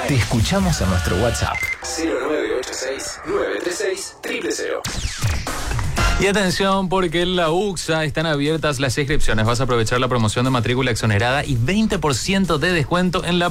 Te escuchamos en nuestro WhatsApp. 0986-936-000. Y atención, porque en la UXA están abiertas las inscripciones. Vas a aprovechar la promoción de matrícula exonerada y 20% de descuento en la